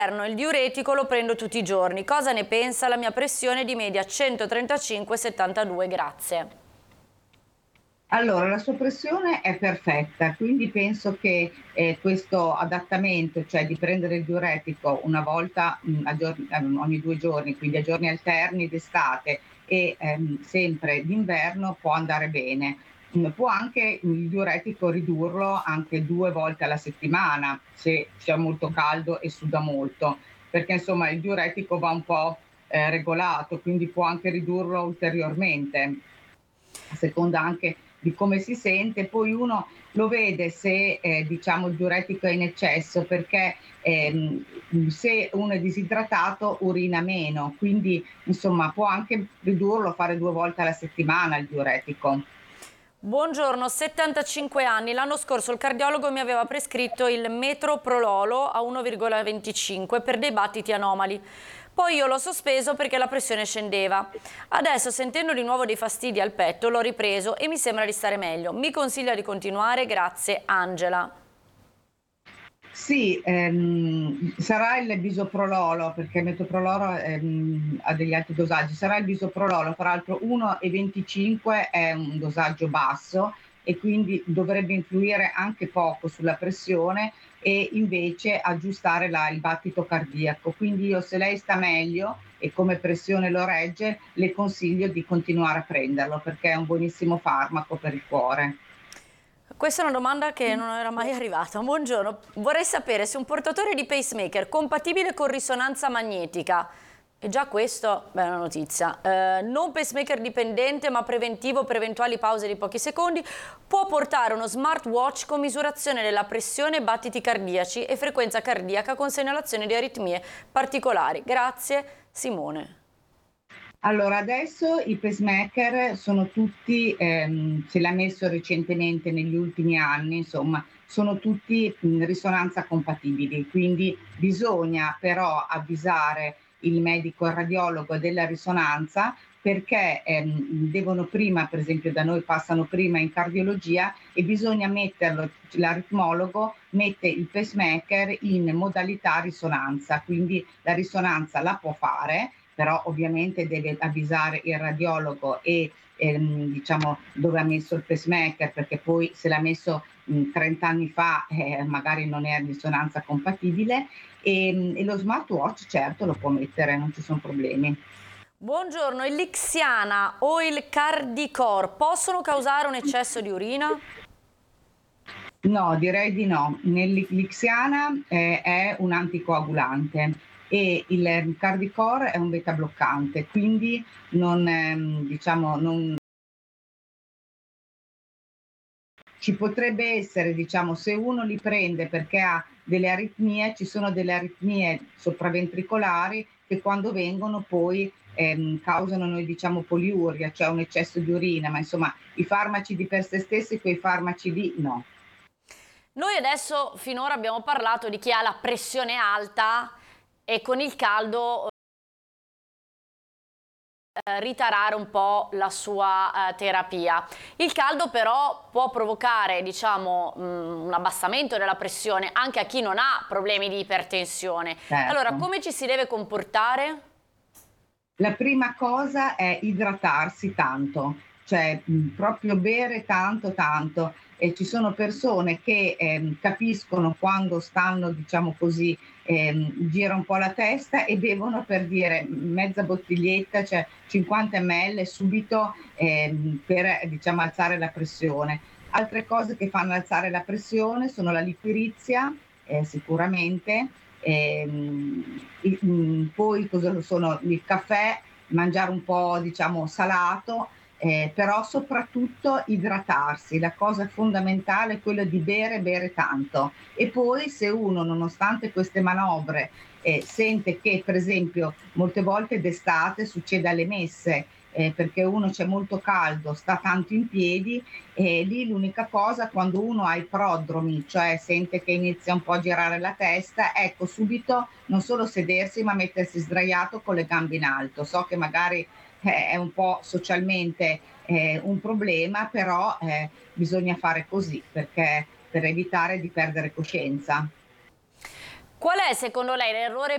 Il diuretico lo prendo tutti i giorni. Cosa ne pensa? La mia pressione è di media 135/72, grazie. Allora, la sua pressione è perfetta, quindi penso che questo adattamento, cioè di prendere il diuretico una volta ogni 2 giorni, quindi a giorni alterni d'estate e sempre d'inverno, può andare bene. Può anche il diuretico ridurlo anche 2 volte alla settimana, se c'è molto caldo e suda molto, perché insomma il diuretico va un po' regolato, quindi può anche ridurlo ulteriormente, a seconda anche di come si sente. Poi uno lo vede se diciamo il diuretico è in eccesso, perché se uno è disidratato urina meno, quindi insomma può anche ridurlo, fare 2 volte alla settimana il diuretico. Buongiorno, 75 anni. L'anno scorso il cardiologo mi aveva prescritto il metoprololo a 1,25 per dei battiti anomali. Poi io l'ho sospeso perché la pressione scendeva. Adesso, sentendo di nuovo dei fastidi al petto, l'ho ripreso e mi sembra di stare meglio. Mi consiglia di continuare? Grazie, Angela. Sì, sarà il bisoprololo, perché il metoprololo ha degli alti dosaggi, sarà il bisoprololo, tra l'altro 1,25 è un dosaggio basso e quindi dovrebbe influire anche poco sulla pressione e invece aggiustare il battito cardiaco. Quindi io, se lei sta meglio e come pressione lo regge, le consiglio di continuare a prenderlo, perché è un buonissimo farmaco per il cuore. Questa è una domanda che non era mai arrivata. Buongiorno, vorrei sapere se un portatore di pacemaker compatibile con risonanza magnetica, e già questo è una notizia, non pacemaker dipendente ma preventivo per eventuali pause di pochi secondi, può portare uno smartwatch con misurazione della pressione, battiti cardiaci e frequenza cardiaca con segnalazione di aritmie particolari. Grazie, Simone. Allora, adesso i pacemaker sono tutti, ce l'ha messo recentemente negli ultimi anni, insomma, sono tutti in risonanza compatibili, quindi bisogna però avvisare il medico, il radiologo della risonanza, perché devono prima, per esempio da noi passano prima in cardiologia e bisogna metterlo, l'aritmologo mette il pacemaker in modalità risonanza, quindi la risonanza la può fare, però ovviamente deve avvisare il radiologo e diciamo dove ha messo il pacemaker, perché poi se l'ha messo 30 anni fa magari non è a risonanza compatibile, e lo smartwatch certo lo può mettere, non ci sono problemi. Buongiorno, il Lixiana o il Cardicor possono causare un eccesso di urina? No, direi di no. L'Ixiana è un anticoagulante e il Cardicor è un beta bloccante, quindi non, diciamo, non ci potrebbe essere, diciamo, se uno li prende perché ha delle aritmie, ci sono delle aritmie sopraventricolari che quando vengono poi causano, noi diciamo, poliuria, cioè un eccesso di urina, ma insomma i farmaci di per sé stessi, quei farmaci lì no. Noi adesso finora abbiamo parlato di chi ha la pressione alta e con il caldo ritarare un po' la sua terapia. Il caldo però può provocare, diciamo, un abbassamento della pressione anche a chi non ha problemi di ipertensione. Allora, Certo. come ci si deve comportare? La prima cosa è idratarsi tanto, cioè proprio bere tanto tanto, e ci sono persone che capiscono quando stanno, diciamo così, gira un po' la testa e bevono, per dire, mezza bottiglietta, cioè 50 ml subito, per diciamo alzare la pressione. Altre cose che fanno alzare la pressione sono la liquirizia, sicuramente, poi cosa sono il caffè, mangiare un po', diciamo, salato, però soprattutto idratarsi. La cosa fondamentale è quella di bere, bere tanto. E poi se uno, nonostante queste manovre, sente che, per esempio, molte volte d'estate succede alle messe, perché uno, c'è molto caldo, sta tanto in piedi, e lì l'unica cosa, quando uno ha i prodromi, cioè sente che inizia un po' a girare la testa, ecco, subito non solo sedersi, ma mettersi sdraiato con le gambe in alto. So che magari è un po' socialmente un problema, però bisogna fare così, perché per evitare di perdere coscienza. Qual è secondo lei l'errore